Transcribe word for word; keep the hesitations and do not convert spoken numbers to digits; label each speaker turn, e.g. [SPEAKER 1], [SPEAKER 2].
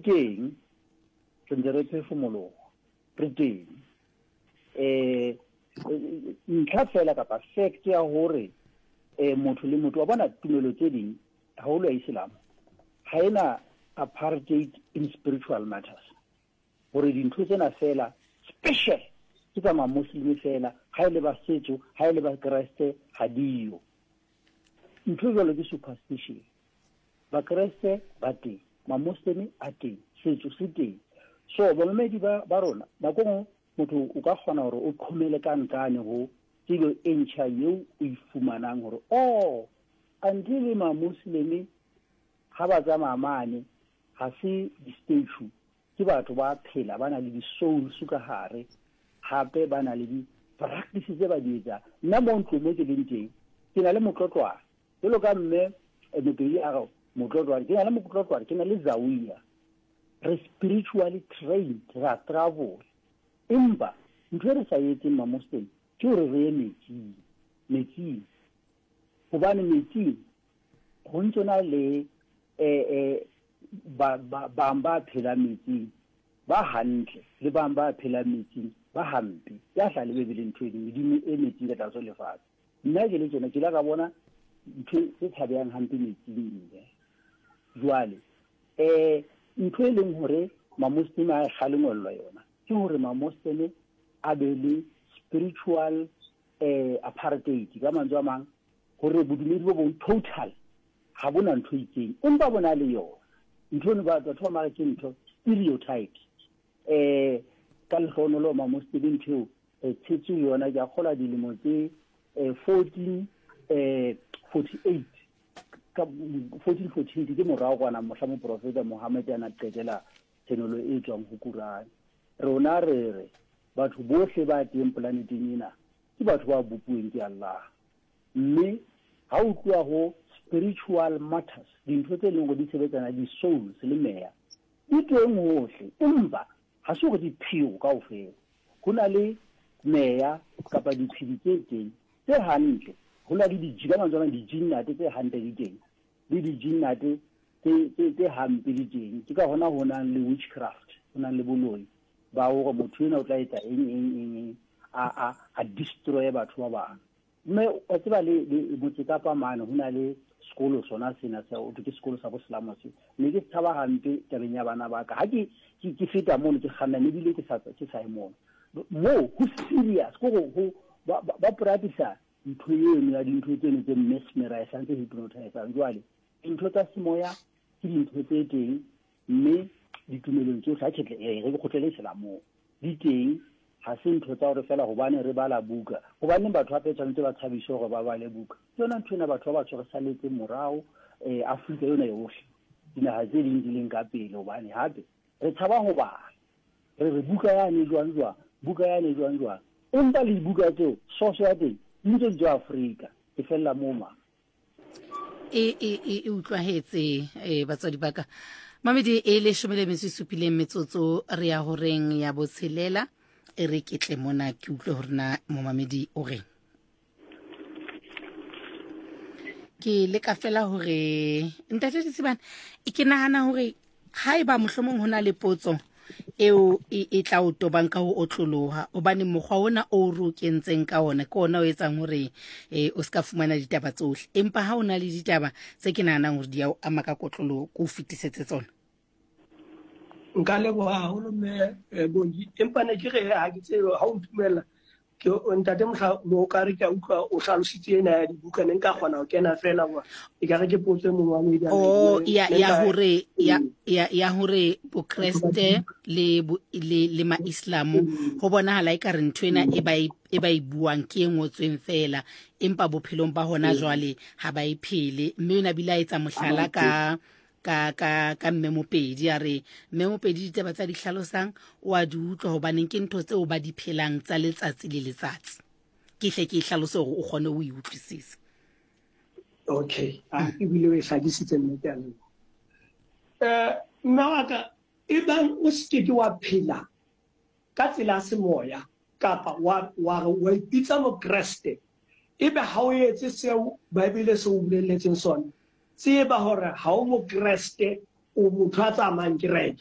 [SPEAKER 1] teng re ntse re phefumologa re teng eh ntlha fela kapa fact ya hore eh motho le motho wa bona tumelo tse ding haholo ya Islam ha ena apartheid in spiritual matters hore dintho tsena fela special ke tsa ma Muslim fela ha ile ba setso ha ile ba Kriste ha dio ntho jwalo ke superstition ba Kriste ba teng ma Muslim a teng setso se teng so bolmedi ba ba rona ba go motho o ka kgona hore o khomele ka nkane ho tsilo entšha yeo o ifumanang hore oh andile ma Muslim ha ba tsa mamane ha se di-statue ke batho ba phela ba na le di-souls ka hare hape ba na le di-practices tse ba di etsa nna mo ntlo mo ke leng teng ke na le motlotlwana jalo ka mme mopedi a go motlotlwana ke na le motlotlwana ke na le zawiya re spiritually trained ra travel empa ntho re sa etseng ma Muslim ke hore re ye metsing metsing hobane metsing go ntse na le eh eh ba ba ba phela metsing ba hantle le ba ba phela metsing ba hampe ya hla le bebele ntho e dimo e metsing ka tlatso le fatshe nna ke le tsena ke la ka bona ntho e tshabeyang hampe metsing ile jwale eh ntho e leng hore ma Muslim a khalengwelwa yona ke hore ma Muslim a be le spiritual eh apartheid ka mantswe a mang hore bodumedi bo bo total ha bona ntho itseng empa bona le yona ntho ne ba batho ba ke ntho stereotype eh ka lehlono lo ma Muslim ntho e tshitse yona ya khola dilemo tse fourteen eh forty-eight ka fourteen forty-eight ke morao kwana mohla mo profeta Muhammad ana qetela thenolo e tswang ho Quran rona re re batho bohle ba teng planeteng ena ke batho ba bupuweng ke Allah mme ha o tloa ho spiritual matters dintho tse leng go di sebetsana di souls le meya di teng hohle empa ha se go di phiyo kaofela ho na le meya kapa diphedi tse teng tse hantle ho na le dijikana tsona di jinnate tse hantle di teng le di jinnate tse tse hampe di teng ke ka hona hona le witchcraft hona le boloi ba o motho ena o tla etsa eng eng eng a a a destroy batho ba bang mme o tseba le botse ka pa mane hona le sekolo sona sena sa o ke sekolo sa boslamo se ne ke tsaba hampe tabeng ya bana ba ka ha ke ke feta mo ke khanna ne bile ke sa ke sa imo mo ho serious go go ba practice ntho eno ya dintho tseno tse mesmerize ntse hypnotize jwale ntho tsa semoya ke dintho tse teng mme ditumelong tsohle ha ke re go tlele Islamo di teng ha se ntho tsa hore fela hobane re bala buka hobane batho ba petshantse ba tshabisho go ba bale buka tsona ntho ena batho ba tsho re saletse morao eh Afrika yona yohle dina ha tse ding di leng ka pele hobane hape re tshaba ho bala re re buka ya ne jwang jwang buka ya ne jwang jwang empa le buka tseo source ya teng ntse tswa Afrika e fella mo ma
[SPEAKER 2] e e e utlwahetse e batswadi baka mamedi e le shomele metso supile metsotso re ya horeng ya botshelela e re ketle mona ke utlwe hore na mo mamedi o re ke le ka fela hore ntate Tsibana e ke nahana hore haeba mohlomong hona le potso eo e tla o tobang ka ho otloloha hobane mokgwa ona o ru kentseng ka ona ke ona o etsang hore o ska fumana ditaba tsohle empa ha ona le ditaba tse ke nahana hore di a ama ka kotlolo go fitisetse tsona
[SPEAKER 3] nka leboha haholo me bongi empa ne ke re ha ke tsebe ha o ntumela ke ntate mohla mo ka re ka utlwa o hlalositse ena ya dibuka ne nka kgona ho kena fela wa e ka re ke potse mo wa media
[SPEAKER 2] oh ya ya hore ya ya ya hore bo Kriste le le le ma Islam ho bona hala e ka re ntwena e ba e ba e buang ke ngotsweng fela empa bophelong ba hona jwale ha ba e phele mme ona bila etsa mohlala ka ka ka ka mmemopedi a re mmemopedi ditaba tsa di hlalosang o a di utlwa hobaneng ke ntho tseo ba di phelang tsa letsatsi le letsatsi ke hle ke hlalose hore o kgone o utlwisisa
[SPEAKER 3] okay a ke bile we hlakisitse nnete eh mmawaka e bang o se ke wa phela ka tsela se moya kapa wa wa wa ipitsa mo Kriste ebe ha o etse seo Bible se o buleletseng sona tseba hore ha o mo Kriste o motho a tsamayang kereke